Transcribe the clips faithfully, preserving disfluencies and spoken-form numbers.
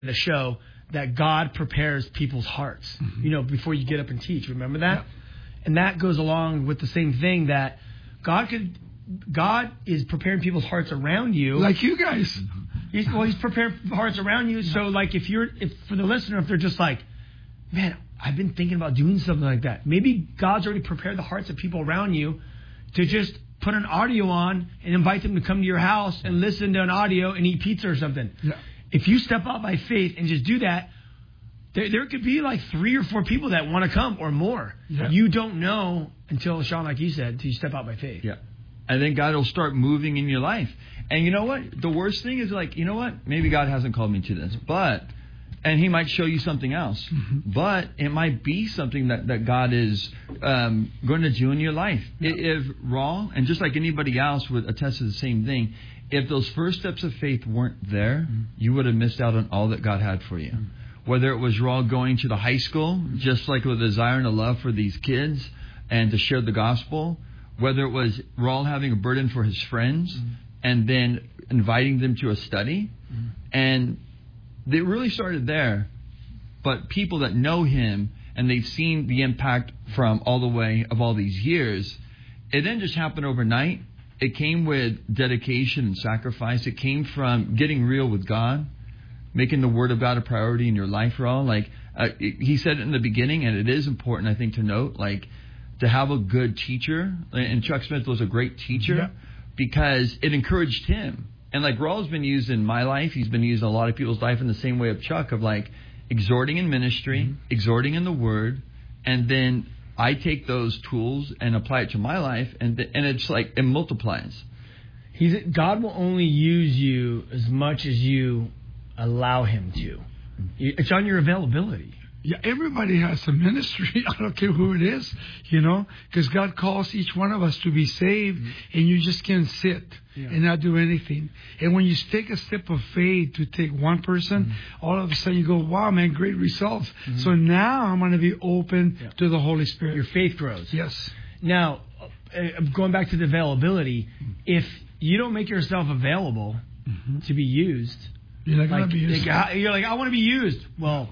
the show that God prepares people's hearts, mm-hmm. you know, before you get up and teach. Remember that? Yeah. And that goes along with the same thing that God could, God is preparing people's hearts around you. Like you guys. He's, well, he's prepared hearts around you. So, like, if you're, if for the listener, if they're just like, man, I've been thinking about doing something like that. Maybe God's already prepared the hearts of people around you to just put an audio on and invite them to come to your house and listen to an audio and eat pizza or something. Yeah. If you step out by faith and just do that, there, there could be like three or four people that want to come or more. Yeah. You don't know until, Sean, like you said, until you step out by faith. Yeah. And then God will start moving in your life. And you know what? The worst thing is like, you know what? Maybe God hasn't called me to this. But, and he might show you something else. Mm-hmm. But it might be something that, that God is um, going to do in your life. Yeah. If Raul, and just like anybody else would attest to the same thing, if those first steps of faith weren't there, mm-hmm. you would have missed out on all that God had for you. Mm-hmm. Whether it was Raul going to the high school, mm-hmm. just like with a desire and a love for these kids and to share the gospel, whether it was Raul having a burden for his friends mm-hmm. and then inviting them to a study. Mm-hmm. And they really started there. But people that know him and they've seen the impact from all the way of all these years, it didn't just happen overnight. It came with dedication and sacrifice. It came from getting real with God, making the Word of God a priority in your life, Raul. Like uh, he said it in the beginning, and it is important, I think, to note, like to have a good teacher. And Chuck Smith was a great teacher yeah. because it encouraged him. And like Raul's been used in my life, he's been used in a lot of people's life in the same way of Chuck, of like exhorting in ministry, mm-hmm. exhorting in the Word, and then I take those tools and apply it to my life, and th- and it's like it multiplies. He's God will only use you as much as you allow Him to. It's on your availability. Yeah, everybody has a ministry. I don't care who it is, you know, because God calls each one of us to be saved, mm-hmm. and you just can't sit yeah. and not do anything. And when you take a step of faith to take one person, mm-hmm. all of a sudden you go, wow, man, great results. Mm-hmm. So now I'm going to be open yeah. to the Holy Spirit. Your faith grows. Yes. Now, uh, going back to the availability, mm-hmm. if you don't make yourself available mm-hmm. to be used, you're not going like, to be used. Like, you're like, I want to be used. Well,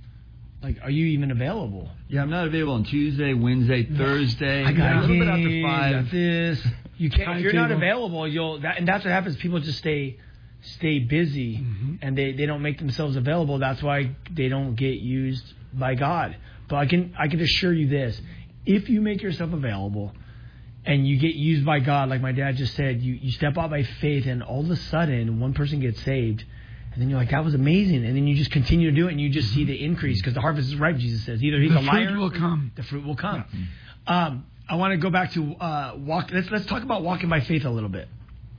like, are you even available? Yeah, I'm not available on Tuesday, Wednesday, Thursday. I got a little game, bit after five. Got this. You can't. If you're not available, you'll. That, and that's what happens. People just stay, stay busy, mm-hmm. and they, they don't make themselves available. That's why they don't get used by God. But I can I can assure you this: if you make yourself available, and you get used by God, like my dad just said, you you step out by faith, and all of a sudden one person gets saved. And then you're like, that was amazing. And then you just continue to do it, and you just see the increase because the harvest is ripe, Jesus says. Either he's the a liar. The fruit will come. The fruit will come. Yeah. Um, I want to go back to uh, walk. Let's let's talk about walking by faith a little bit.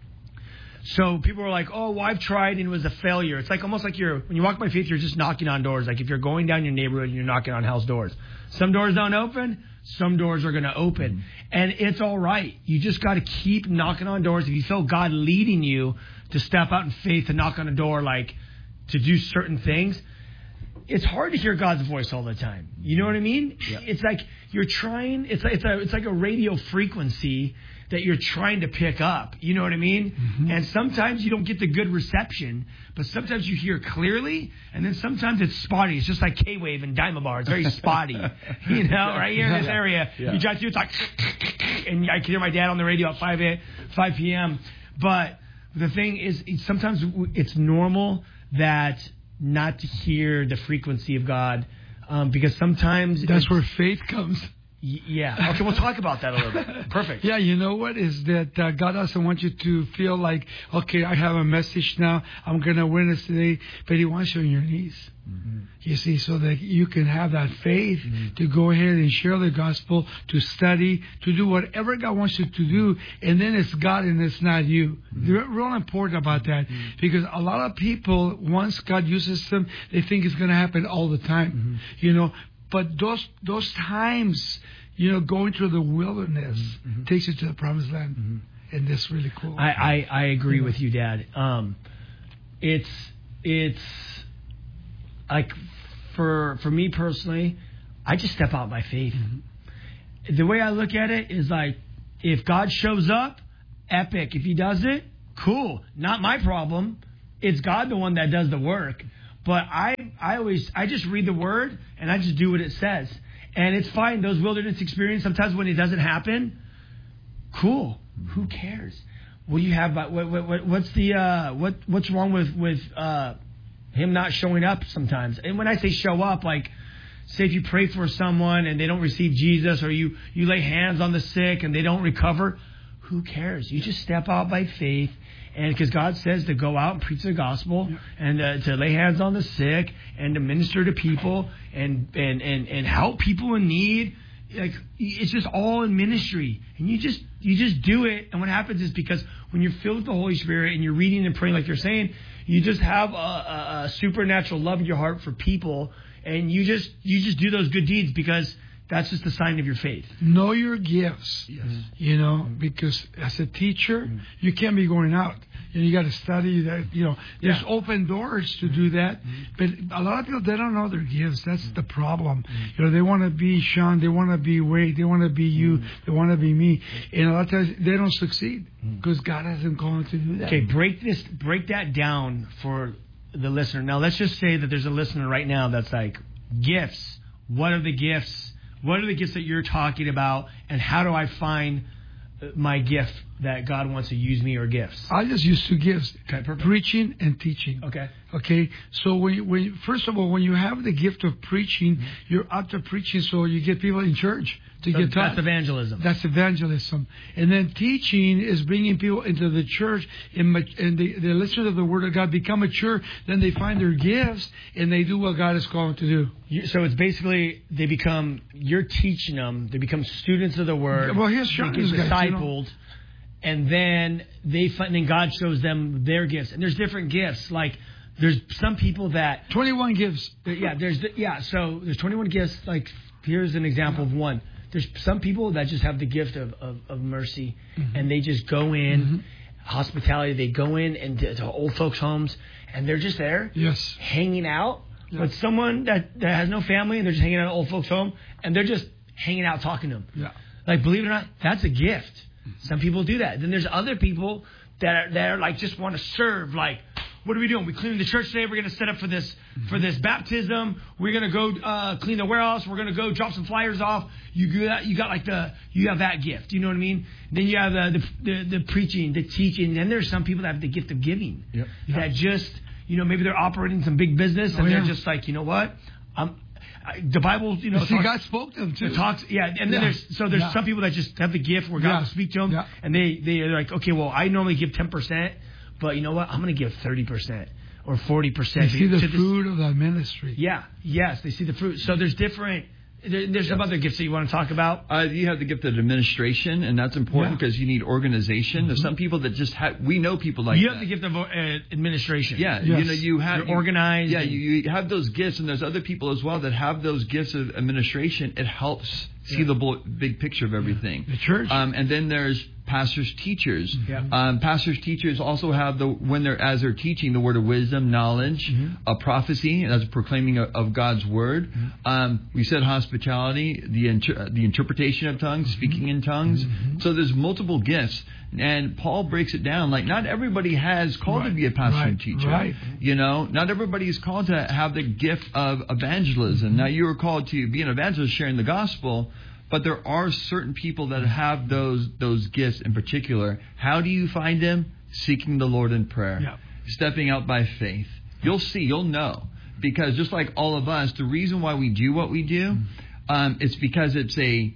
So people are like, oh, well, I've tried and it was a failure. It's like almost like you're when you walk by faith, you're just knocking on doors. Like if you're going down your neighborhood and you're knocking on house doors. Some doors don't open. Some doors are going to open. Mm-hmm. And it's all right. You just got to keep knocking on doors. If you feel God leading you to step out in faith and knock on a door, like to do certain things, it's hard to hear God's voice all the time. You know what I mean? Yeah. It's like you're trying. It's like, it's a it's like a radio frequency that you're trying to pick up. You know what I mean? Mm-hmm. And sometimes you don't get the good reception, but sometimes you hear clearly, and then sometimes it's spotty. It's just like K-Wave and Diamond Bar. It's very spotty. You know, right here in this area, yeah. you drive through, it's like, and I can hear my dad on the radio at five p.m. But the thing is, sometimes it's normal that not to hear the frequency of God, um, because sometimes that's where faith comes. Y- yeah. Okay, we'll talk about that a little bit. Perfect. Yeah, you know what is that uh, God doesn't want you to feel like, okay, I have a message now, I'm going to witness today, but He wants you on your knees. Mm-hmm. You see, so that you can have that faith mm-hmm. to go ahead and share the gospel, to study, to do whatever God wants you to do, and then it's God and it's not you. Mm-hmm. They're real important about that, mm-hmm. because a lot of people, once God uses them, they think it's going to happen all the time, mm-hmm. you know. But those those times, you know, going through the wilderness mm-hmm. takes you to the promised land, mm-hmm. and that's really cool. I, I, I agree you with know? you, Dad. Um, it's it's like for for me personally, I just step out by faith. Mm-hmm. The way I look at it is like, if God shows up, epic. If He does it, cool. Not my problem. It's God the one that does the work. But I, I always, I just read the word and I just do what it says. And it's fine. Those wilderness experiences, sometimes when it doesn't happen, cool. Who cares? What do you have? What, what, what, what's the, uh, what, what's wrong with, with, uh, him not showing up sometimes? And when I say show up, like, say if you pray for someone and they don't receive Jesus, or you, you lay hands on the sick and they don't recover, who cares? You just step out by faith. And because God says to go out and preach the gospel, yeah. and uh, to lay hands on the sick and to minister to people and, and, and, and help people in need. Like, it's just all in ministry. And you just you just do it. And what happens is, because when you're filled with the Holy Spirit and you're reading and praying like you're saying, you just have a, a, a supernatural love in your heart for people. And you just you just do those good deeds because that's just a sign of your faith. Know your gifts. Yes. You know, because as a teacher, mm-hmm. you can't be going out. And you got to study that. You know, there's yeah. open doors to do that. Mm-hmm. But a lot of people, they don't know their gifts. That's mm-hmm. the problem. Mm-hmm. You know, they want to be Sean. They want to be Wade. They want to be you. Mm-hmm. They want to be me. And a lot of times they don't succeed because mm-hmm. God hasn't called them to do that. Okay, break this. Break that down for the listener. Now, let's just say that there's a listener right now that's like, gifts. What are the gifts? What are the gifts that you're talking about, and how do I find my gift that God wants to use me, or gifts? I just use two gifts: okay, perfect. Preaching and teaching. Okay. Okay. So when you, when you, first of all, when you have the gift of preaching, mm-hmm. you're out to preaching, so you get people in church to so get taught. That's evangelism. That's evangelism. And then teaching is bringing people into the church, and, and they, they listen to the Word of God, become mature, then they find their gifts, and they do what God has called them to do. You, so it's basically, they become, you're teaching them, they become students of the Word. Well, here's Sean, they get guys, discipled. You know? And then they find, then God shows them their gifts. And there's different gifts. Like, there's some people that twenty-one gifts. Yeah, there's yeah. So there's twenty-one gifts. Like, here's an example of one. There's some people that just have the gift of, of, of mercy, mm-hmm. and they just go in, mm-hmm. hospitality. They go in and to, to old folks' homes, and they're just there, yes, hanging out yeah. with someone that, that has no family, and they're just hanging out at an old folks' home, and they're just hanging out talking to them. Yeah. Like, believe it or not, that's a gift. Some people do that. Then there's other people that are, that are like, just want to serve. Like, what are we doing? We cleaning the church today. We're going to set up for this mm-hmm. for this baptism. We're going to go uh, clean the warehouse. We're going to go drop some flyers off. You got you got like the you have that gift. You know what I mean? Then you have the the, the, the preaching, the teaching. And there's some people that have the gift of giving. Yep. That yep. just, you know, maybe they're operating some big business and oh, they're yeah. just like, you know what? I'm. The Bible, you know, see, talks, God spoke to them too. Talks, yeah, and then yeah. there's so there's yeah. some people that just have the gift where God yeah. will speak to them, yeah. and they they're like, okay, well, I normally give ten percent, but you know what? I'm going to give thirty percent or forty percent. They see the fruit this. of that ministry. Yeah, yes, they see the fruit. So there's different. There, there's some other gifts that you want to talk about. Uh, you have the gift of administration, and that's important because yeah. you need organization. Mm-hmm. There's some people that just have. We know people like you that. have the gift of uh, administration. Yeah, yes. you know you have You're organized. Yeah, you, you have those gifts, and there's other people as well that have those gifts of administration. It helps see yeah. the big picture of everything. The church. Um, and then there's pastors, teachers. Yeah. Um, pastors, teachers also have the when they're as they're teaching the word of wisdom, knowledge, mm-hmm. a prophecy, and that's proclaiming of, of God's word. Mm-hmm. Um, we said hospitality, the inter, the interpretation of tongues, mm-hmm. speaking in tongues. Mm-hmm. So there's multiple gifts, and Paul breaks it down. Like not everybody has called right. to be a pastor right. and teacher. Right. You know, not everybody is called to have the gift of evangelism. Mm-hmm. Now you are called to be an evangelist, sharing the gospel. But there are certain people that have those those gifts in particular. How do you find them? Seeking the Lord in prayer. Yeah. Stepping out by faith. You'll see, you'll know. Because just like all of us, the reason why we do what we do, um, it's because it's a...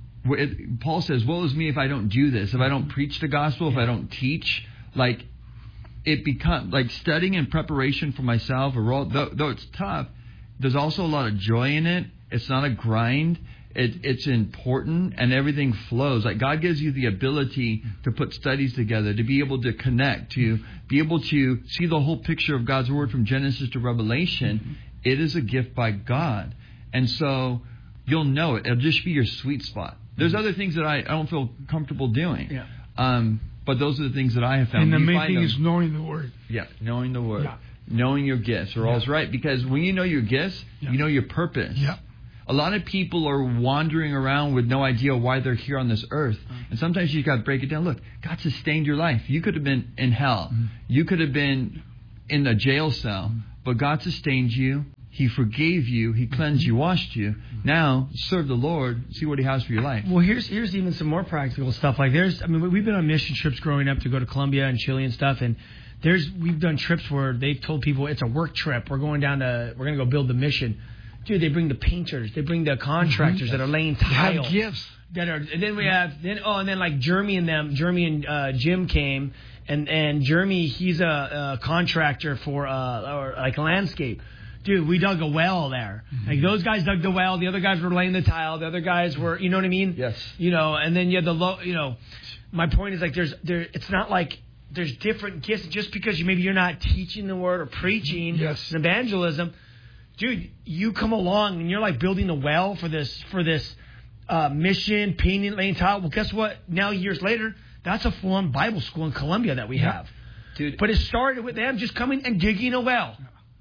It, Paul says, woe is me if I don't do this. If I don't preach the gospel, if I don't teach. Like, it becomes... Like, studying in preparation for myself, or though, though it's tough, there's also a lot of joy in it. It's not a grind. It, it's important, and everything flows. Like God gives you the ability to put studies together, to be able to connect, to be able to see the whole picture of God's Word from Genesis to Revelation. Mm-hmm. It is a gift by God. And so you'll know it. It'll just be your sweet spot. There's other things that I, I don't feel comfortable doing. Yeah. Um, but those are the things that I have found. And the main thing them, is knowing the Word. Yeah, knowing the Word. Yeah. Knowing your gifts are yeah. all's right. Because when you know your gifts, yeah. you know your purpose. Yeah. A lot of people are wandering around with no idea why they're here on this earth. Mm-hmm. And sometimes you got to break it down. Look, God sustained your life. You could have been in hell. Mm-hmm. You could have been in a jail cell. Mm-hmm. but God sustained you. He forgave you. He cleansed you, washed you. Now, serve the Lord. See what He has for your life. Well, here's here's even some more practical stuff. Like there's, I mean, we've been on mission trips growing up to go to Colombia and Chile and stuff. And there's, we've done trips where they've told people it's a work trip. We're going down to, we're going to go build the mission. Dude, they bring the painters. They bring the contractors mm-hmm. that are laying tile. They have gifts. That are, and then we have, then oh, and then like Jeremy and them, Jeremy and uh, Jim came. And, and Jeremy, he's a, a contractor for uh, or like landscape. Dude, we dug a well there. Mm-hmm. Like those guys dug the well. The other guys were laying the tile. The other guys were, you know what I mean? Yes. You know, and then you had the low. You know, my point is like there's there. It's not like there's different gifts just because you maybe you're not teaching the word or preaching. Yes. Evangelism, dude. You come along and you're like building the well for this for this uh, mission, painting, laying tile. Well, guess what? Now years later, that's a full-on Bible school in Colombia that we yeah. have. Dude. But it started with them just coming and digging a well.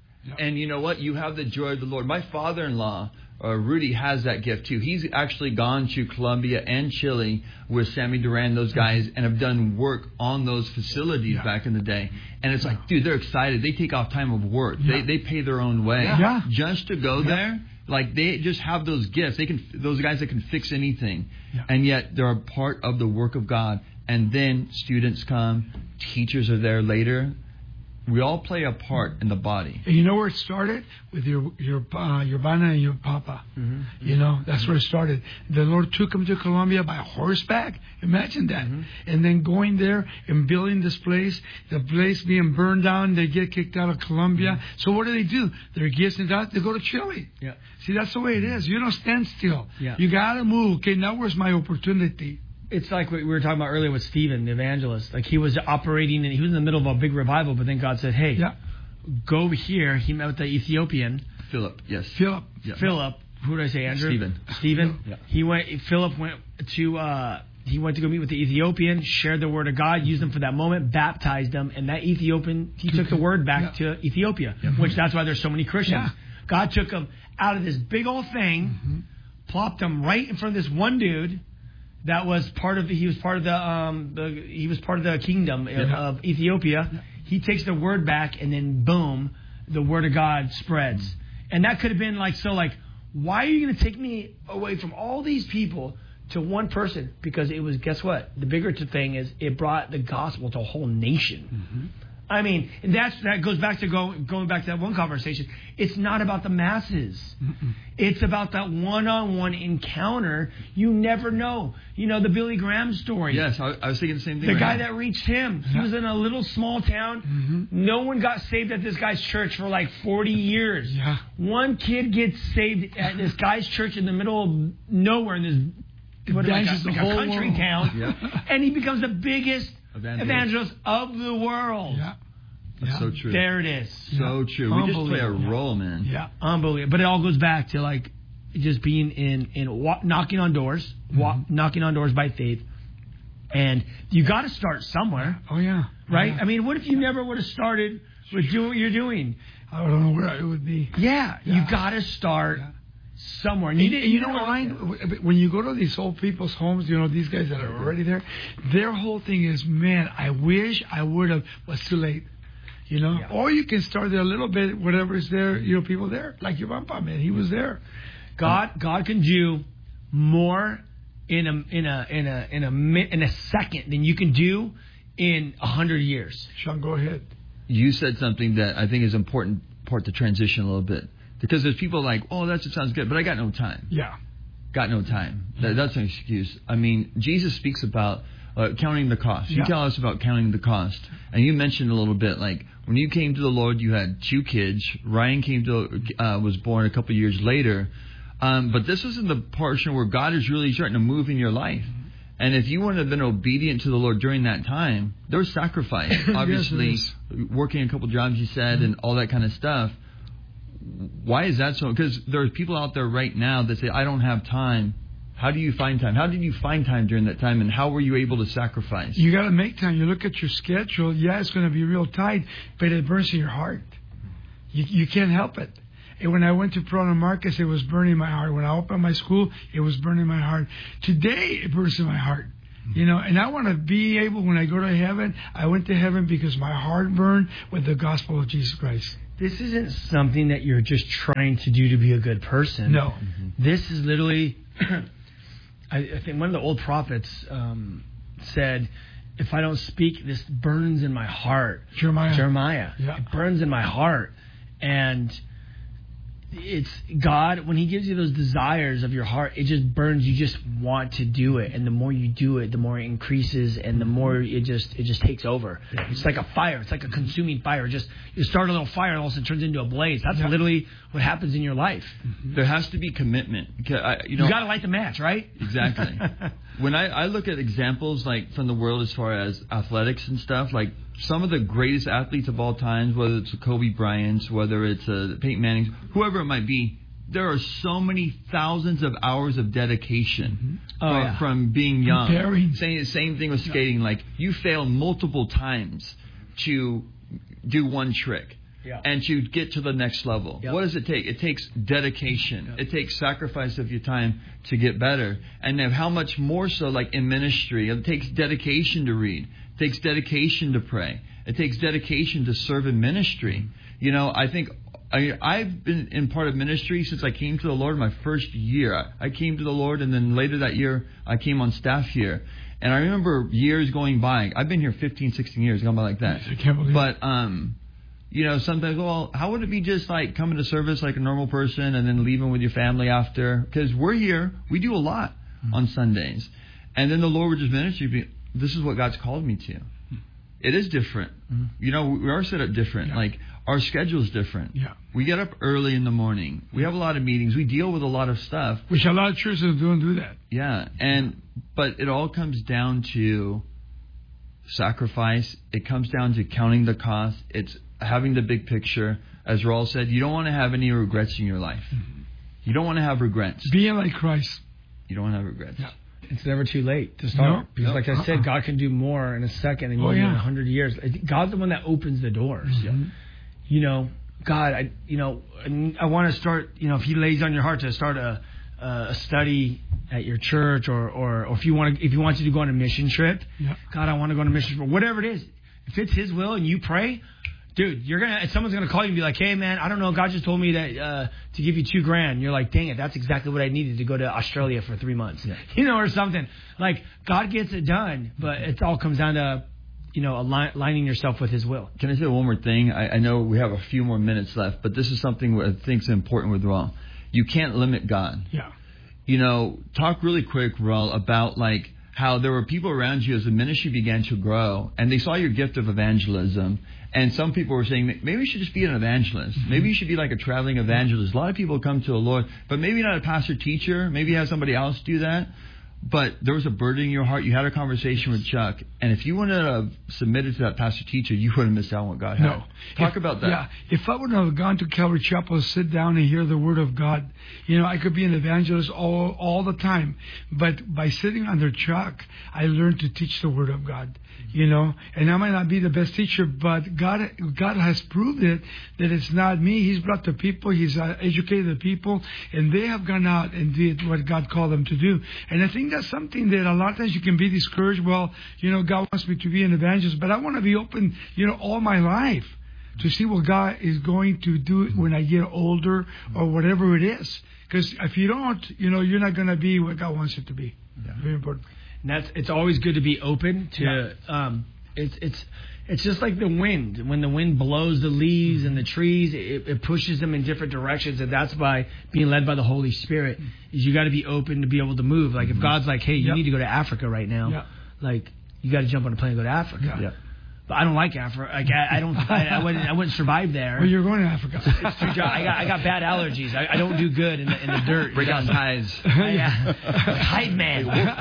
And you know what? You have the joy of the Lord. My father-in-law, uh, Rudy, has that gift too. He's actually gone to Colombia and Chile with Sammy Duran, those guys, and have done work on those facilities yeah. back in the day. And it's like, dude, they're excited. They take off time of work. Yeah. They they pay their own way yeah. just to go yeah. there. Like they just have those gifts. They can those guys that can fix anything, yeah. and yet they're a part of the work of God. And then students come, teachers are there later. We all play a part in the body. And you know where it started? With your your uh, your Bana and your Papa. Mm-hmm. You know, that's mm-hmm. where it started. The Lord took them to Colombia by horseback. Imagine that. Mm-hmm. And then going there and building this place, the place being burned down, they get kicked out of Colombia. Mm-hmm. So what do they do? Their gifts and that, they go to Chile. Yeah. See, that's the way it is. You don't stand still. Yeah. You got to move. Okay, now where's my opportunity? It's like what we were talking about earlier with Stephen, the evangelist. Like he was operating, and he was in the middle of a big revival, but then God said, hey, yeah. go over here. He met with the Ethiopian. Philip, yes. Philip. Yeah. Philip. Who did I say, Andrew? Stephen. Stephen. Yeah. He went, Philip went to, uh, he went to go meet with the Ethiopian, shared the word of God, used them for that moment, baptized them, and that Ethiopian, he took the word back yeah. to Ethiopia, yeah. which that's why there's so many Christians. Yeah. God took them out of this big old thing, mm-hmm. plopped them right in front of this one dude. That was part of the, he was part of the, um, the, he was part of the kingdom yeah. of, of Ethiopia. Yeah. He takes the word back, and then boom, the word of God spreads. Mm. And that could have been like, so like, why are you going to take me away from all these people to one person? Because it was, guess what? The bigger thing is it brought the gospel to a whole nation. Mm-hmm. I mean, and that's, that goes back to go, going back to that one conversation. It's not about the masses. Mm-mm. It's about that one-on-one encounter. You never know. You know, the Billy Graham story. Yes, I, I was thinking the same thing. The right guy now. that reached him. He was in a little small town. Mm-hmm. No one got saved at this guy's church for like forty years. Yeah. One kid gets saved at this guy's church in the middle of nowhere in this what, like a, like a country world. town. Yeah. And he becomes the biggest evangelist, evangelist of the world. Yeah. That's yeah. so true. There it is. So yeah. true. We just play a role, man. Yeah, unbelievable. But it all goes back to like just being in in wa- knocking on doors, mm-hmm. wa- knocking on doors by faith, and you got to start somewhere. Oh yeah, right. Yeah. I mean, what if you never would have started with doing what you're doing? I don't know where it would be. Yeah, yeah. you got to start. Yeah. Somewhere. And you, you, you, you know what, Ryan? When you go to these old people's homes, you know, these guys that are already there, their whole thing is, man, I wish I would have, was too late. You know? Yeah. Or you can start there a little bit, whatever is there, you know, people there. Like your grandpa, man, he was there. God God can do more in a in a in a in a in a second than you can do in a hundred years. Sean, go ahead. You said something that I think is important part to transition a little bit. Because there's people like, oh, that sounds good, but I got no time. Yeah. Got no time. That, that's an excuse. I mean, Jesus speaks about uh, counting the cost. You yeah. tell us about counting the cost. And you mentioned a little bit, like, when you came to the Lord, you had two kids. Ryan came to, uh, was born a couple of years later. Um, but this was in the portion where God is really starting to move in your life. And if you wouldn't have been obedient to the Lord during that time, there was sacrifice. Obviously, yes, working a couple jobs, you said, mm-hmm. and all that kind of stuff. Why is that so? Because there are people out there right now that say, I don't have time. How do you find time? How did you find time during that time, and how were you able to sacrifice? You got to make time. You look at your schedule. Yeah, it's going to be real tight, but it burns in your heart. You, you can't help it. And when I went to Corona Marcus, it was burning my heart. When I opened my school, it was burning my heart. Today, it burns in my heart. You know, and I want to be able, when I go to heaven, I went to heaven because my heart burned with the gospel of Jesus Christ. this isn't something that you're just trying to do to be a good person. No. Mm-hmm. This is literally, I, I think one of the old prophets um, said, if I don't speak, this burns in my heart. Jeremiah. Jeremiah. Yeah. It burns in my heart. And it's God, when he gives you those desires of your heart, it just burns. You just want to do it. And the more you do it, the more it increases and the more it just it just takes over. Yeah. It's like a fire. It's like a consuming fire. Just you start a little fire and all of a sudden it turns into a blaze. That's yeah. literally what happens in your life. Mm-hmm. There has to be commitment. I, you know, you got to light the match, right? Exactly. When I, I look at examples like from the world as far as athletics and stuff, like some of the greatest athletes of all times, whether it's Kobe Bryant, whether it's uh, Peyton Manning, whoever it might be, there are so many thousands of hours of dedication mm-hmm. oh, from, yeah. from being young. Comparing. Saying the same thing with skating. Like you fail multiple times to do one trick. Yeah. And to get to the next level. Yep. What does it take? It takes dedication. Yep. It takes sacrifice of your time to get better. And then how much more so like in ministry? It takes dedication to read. It takes dedication to pray. It takes dedication to serve in ministry. You know, I think I, I've been in part of ministry since I came to the Lord my first year. I, I came to the Lord and then later that year I came on staff here. And I remember years going by. I've been here fifteen, sixteen years, gone by like that. I can't believe but, um... You know, sometimes, well, how would it be just like coming to service like a normal person and then leaving with your family after? Because we're here. We do a lot mm-hmm. on Sundays. And then the Lord would just minister to me. This is what God's called me to. Mm-hmm. It is different. Mm-hmm. You know, we are set up different. Yeah. Like, our schedule is different. Yeah. We get up early in the morning. We have a lot of meetings. We deal with a lot of stuff. Which a lot of churches don't do that. Yeah. And, but it all comes down to sacrifice. It comes down to counting the cost. It's having the big picture. As Raul said, you don't want to have any regrets in your life. Mm-hmm. You don't want to have regrets. Being like Christ. You don't want to have regrets. Yeah. It's never too late to start. No, because no, like I said, uh-uh. God can do more in a second than you oh, can yeah. do in a hundred years. God's the one that opens the doors. Mm-hmm. You know, God, I, you know, I want to start, you know, if he lays on your heart to start a, a study at your church or, or, or if you want to, if he wants you to go on a mission trip, yeah. God, I want to go on a mission trip, whatever it is. If it's his will and you pray, dude, you're gonna. Someone's gonna call you and be like, "Hey, man, I don't know. God just told me that uh, to give you two grand." And you're like, "Dang it, that's exactly what I needed to go to Australia for three months." Yeah. You know, or something. Like God gets it done, but it all comes down to, you know, align, aligning yourself with His will. Can I say one more thing? I, I know we have a few more minutes left, but this is something I think is important with Raul. You can't limit God. Yeah. You know, talk really quick, Raul, about like how there were people around you as the ministry began to grow, and they saw your gift of evangelism. And some people were saying, maybe you should just be an evangelist. Mm-hmm. Maybe you should be like a traveling evangelist. A lot of people come to the Lord, but maybe not a pastor teacher. Maybe have somebody else do that. But there was a burden in your heart. You had a conversation with Chuck. And if you wouldn't have submitted to that pastor teacher, you would have missed out on what God had. No. Talk if, about that. Yeah. If I would have gone to Calvary Chapel, sit down and hear the Word of God, you know, I could be an evangelist all, all the time. But by sitting under Chuck, I learned to teach the Word of God. You know, and I might not be the best teacher, but God, God has proved it that it's not me. He's brought the people. He's uh, educated the people, and they have gone out and did what God called them to do. And I think that's something that a lot of times you can be discouraged. Well, you know, God wants me to be an evangelist, but I want to be open, you know, all my life to see what God is going to do when I get older or whatever it is. Because if you don't, you know, you're not going to be what God wants you to be. Yeah. Very important. And that's it's always good to be open to. Yeah. Um, it's it's it's just like the wind. When the wind blows the leaves and the trees, it, it pushes them in different directions, and that's by being led by the Holy Spirit. Is you got to be open to be able to move. Like if God's like, hey, you yep. need to go to Africa right now, yep. like you got to jump on a plane and go to Africa. Yeah. Yeah. But I don't like Africa. Like I, I don't. I, I wouldn't. I wouldn't survive there. Well, you're going to Africa. It's too dry. I got. I got bad allergies. I, I don't do good in the in the dirt. Break out ties. Yeah. Hype man. Hey, wolf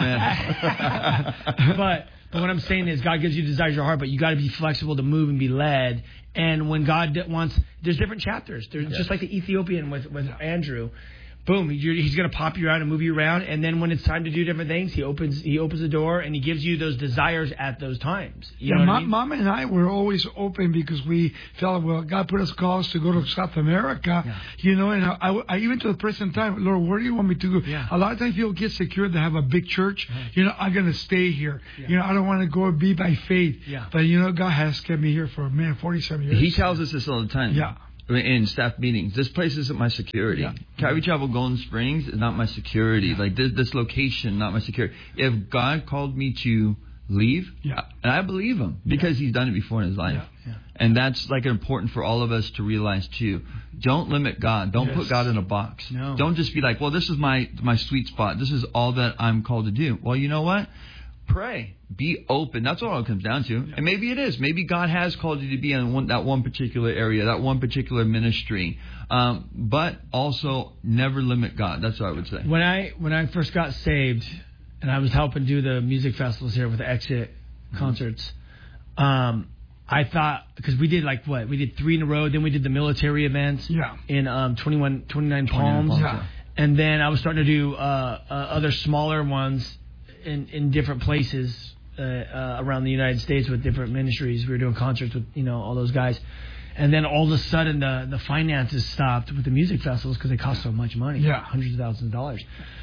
man. but but what I'm saying is God gives you desires of your heart, but you got to be flexible to move and be led. And when God wants, there's different chapters. There's yes. just like the Ethiopian with with Andrew. Boom, he's going to pop you out and move you around, and then when it's time to do different things, he opens he opens the door and he gives you those desires at those times. You yeah, know Mom, I mean? Mom and I were always open because we felt, well, God put us calls to go to South America, yeah. you know, and I, I, I even to the present time, Lord, where do you want me to go? Yeah. A lot of times people get secured to have a big church. Right. You know, I'm going to stay here. Yeah. You know, I don't want to go be by faith. Yeah. But, you know, God has kept me here for, man, forty-seven years. He tells us this all the time. Yeah. in staff meetings, this place isn't my security. Yeah. Calvary Chapel Golden Springs is not my security. Yeah. Like this, this location, not my security. If God called me to leave, Yeah. and I believe him because he's done it before in his life. Yeah. Yeah. And that's like important for all of us to realize too. Don't limit God. Don't Yes. put God in a box. No. Don't just be like, well, this is my, my sweet spot. This is all that I'm called to do. Well, you know what? Pray. Be open. That's all it comes down to. Yeah. And maybe it is. Maybe God has called you to be in one, that one particular area, that one particular ministry. Um, but also never limit God. That's what I would say. When I when I first got saved, and I was helping do the music festivals here with the Exit concerts, um, I thought, because we did like what? We did three in a row. Then we did the military events Yeah. in um, twenty-one, twenty-nine Palms. Palms, Yeah. And then I was starting to do uh, uh, other smaller ones in, in different places uh, uh, around the United States with different ministries. We were doing concerts with, you know, all those guys. And then all of a sudden the, the finances stopped with the music festivals because they cost so much money. Yeah. Hundreds of thousands of dollars.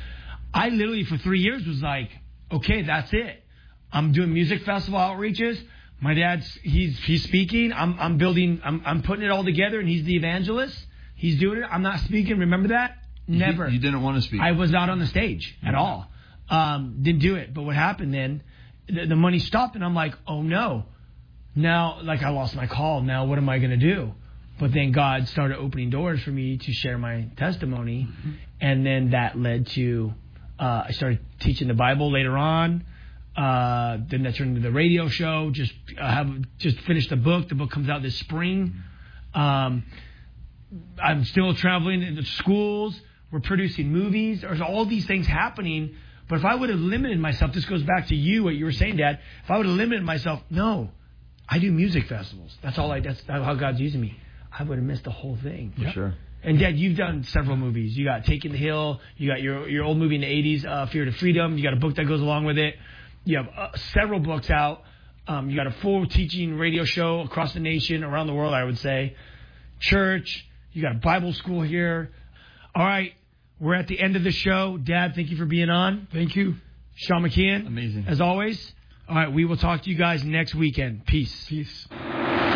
I literally for three years was like, okay, that's it. I'm doing music festival outreaches. My dad's, he's he's speaking. I'm I'm building, I'm I'm putting it all together, and he's the evangelist. He's doing it. I'm not speaking. Remember that? Never. You, you didn't want to speak. I was not on the stage at all. Um, didn't do it. But what happened then, the, the money stopped, and I'm like, oh no. Now, like I lost my call. Now what am I going to do? But then God started opening doors for me to share my testimony. Mm-hmm. And then that led to, uh, I started teaching the Bible later on. Uh, then that turned into the radio show. Just uh, have just finished the book. The book comes out this spring. Um, I'm still traveling into schools. We're producing movies. There's all these things happening. But if I would have limited myself, this goes back to you, what you were saying, Dad. If I would have limited myself, no, I do music festivals. That's all I, that's how God's using me. I would have missed the whole thing. For sure. And Dad, you've done several movies. You got Taking the Hill. You got your your old movie in the eighties, uh, Fear to Freedom. You got a book that goes along with it. You have uh, several books out. Um, you got a full teaching radio show across the nation, around the world, I would say. Church. You got a Bible school here. All right. We're at the end of the show. Dad, thank you for being on. Thank you. Sean McKeon. Amazing. As always. All right. We will talk to you guys next weekend. Peace. Peace.